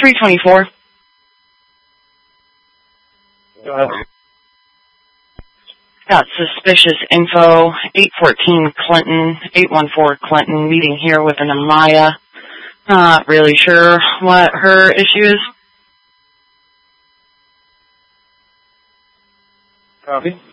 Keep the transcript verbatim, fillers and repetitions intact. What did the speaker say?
three twenty-four. Go ahead. Got suspicious info. eight fourteen Clinton, eight one four Clinton, meeting here with an Amaya. Not really sure what her issue is. Copy.